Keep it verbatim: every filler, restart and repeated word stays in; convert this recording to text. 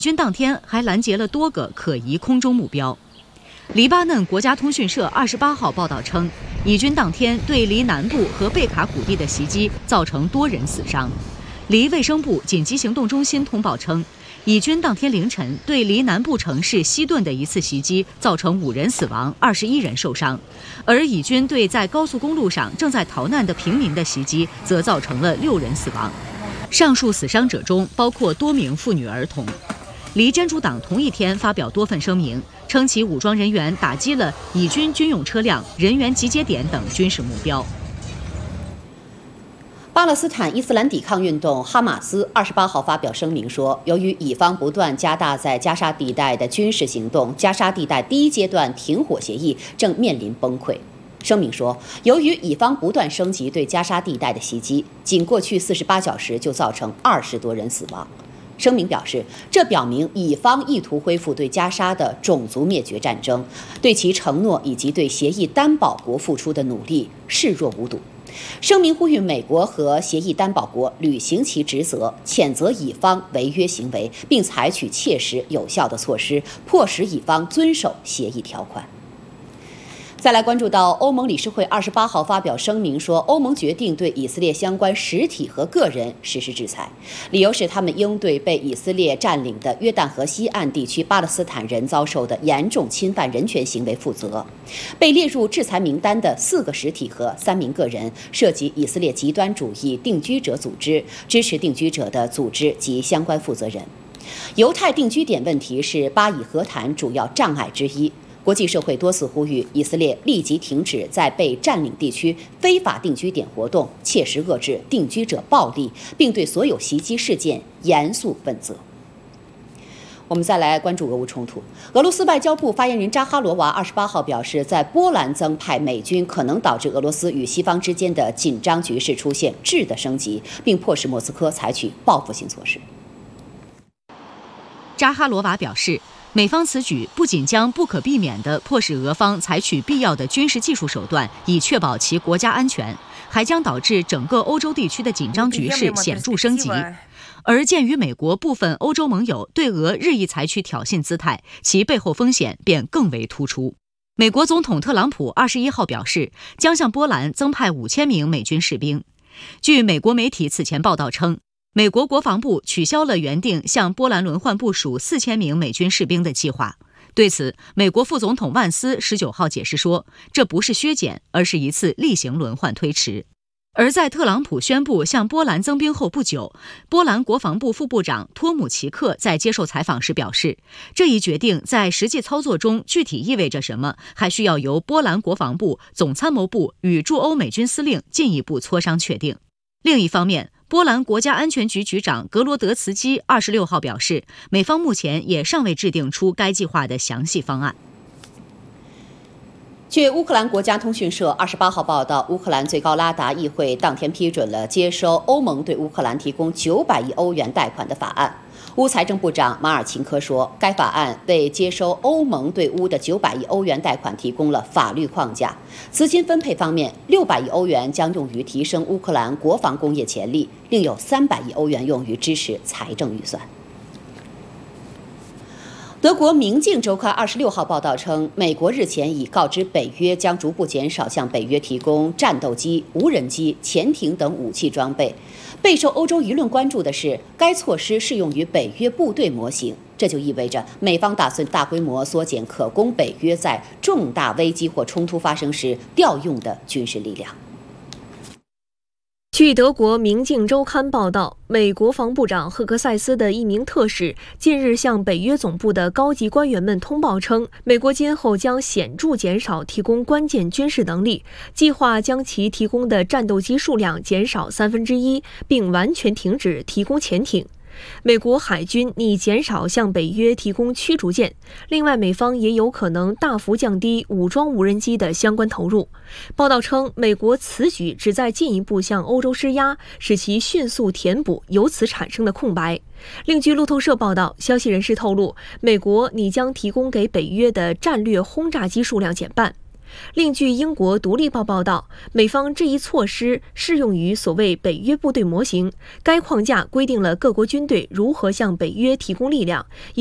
军当天还拦截了多个可疑空中目标。黎巴嫩国家通讯社二十八号报道称，以军当天对黎南部和贝卡谷地的袭击造成多人死伤。黎卫生部紧急行动中心通报称，以军当天凌晨对黎南部城市西顿的一次袭击造成五人死亡、二十一人受伤，而以军对在高速公路上正在逃难的平民的袭击则造成了六人死亡。上述死伤者中包括多名妇女儿童。黎真主党同一天发表多份声明，称其武装人员打击了以军军用车辆、人员集结点等军事目标。 巴勒斯坦伊斯兰抵抗运动哈马斯二十八号发表声明说，由于以方不断加大在加沙地带的军事行动，加沙地带第一阶段停火协议正面临崩溃。声明说，由于以方不断升级对加沙地带的袭击，仅过去四十八小时就造成二十多人死亡。声明表示，这表明以方意图恢复对加沙的种族灭绝战争，对其承诺以及对协议担保国付出的努力视若无睹。声明呼吁美国和协议担保国履行其职责，谴责以方违约行为，并采取切实有效的措施，迫使以方遵守协议条款。再来关注到欧盟理事会二十八号发表声明说，欧盟决定对以色列相关实体和个人实施制裁，理由是他们应对被以色列占领的约旦河西岸地区巴勒斯坦人遭受的严重侵犯人权行为负责。被列入制裁名单的四个实体和三名个人涉及以色列极端主义定居者组织、支持定居者的组织及相关负责人。犹太定居点问题是巴以和谈主要障碍之一。国际社会多次呼吁以色列立即停止在被占领地区非法定居点活动，切实遏制定居者暴力，并对所有袭击事件严肃问责。我们再来关注俄乌冲突。俄罗斯外交部发言人扎哈罗娃二十八号表示，在波兰增派美军可能导致俄罗斯与西方之间的紧张局势出现质的升级，并迫使莫斯科采取报复性措施。 扎哈罗娃表示，美方此举不仅将不可避免地迫使俄方采取必要的军事技术手段，以确保其国家安全，还将导致整个欧洲地区的紧张局势显著升级。而鉴于美国部分欧洲盟友对俄日益采取挑衅姿态，其背后风险便更为突出。美国总统特朗普二十一号表示，将向波兰增派五千名美军士兵。据美国媒体此前报道称，美国国防部取消了原定向波兰轮换部署四千名美军士兵的计划。对此，美国副总统万斯十九号解释说，这不是削减，而是一次例行轮换推迟。而在特朗普宣布向波兰增兵后不久，波兰国防部副部长托姆奇克在接受采访时表示，这一决定在实际操作中具体意味着什么，还需要由波兰国防部、总参谋部与驻欧美军司令进一步磋商确定。另一方面，波兰国家安全局局长格罗德茨基二十六号表示，美方目前也尚未制定出该计划的详细方案。 据乌克兰国家通讯社二十八号报道，乌克兰最高拉达议会当天批准了接收欧盟对乌克兰提供九百亿欧元贷款的法案。乌财政部长马尔钦科说，该法案为接收欧盟对乌的九百亿欧元贷款提供了法律框架。资金分配方面，六百亿欧元将用于提升乌克兰国防工业潜力，另有三百亿欧元用于支持财政预算。德国《明镜周刊》二十六号报道称，美国日前已告知北约将逐步减少向北约提供战斗机、无人机、潜艇等武器装备。备受欧洲舆论关注的是，该措施适用于北约部队模型，这就意味着美方打算大规模缩减可供北约在重大危机或冲突发生时调用的军事力量。 据德国《明镜周刊》报道，美国防部长赫克塞斯的一名特使近日向北约总部的高级官员们通报称，美国今后将显著减少提供关键军事能力，计划将其提供的战斗机数量减少三分之一，并完全停止提供潜艇。美国海军拟减少向北约提供驱逐舰，另外美方也有可能大幅降低武装无人机的相关投入。报道称，美国此举旨在进一步向欧洲施压，使其迅速填补由此产生的空白。另据路透社报道，消息人士透露，美国拟将提供给北约的战略轰炸机数量减半。 另据英国《独立报》报道，美方这一措施适用于所谓北约部队模型，该框架规定了各国军队如何向北约提供力量。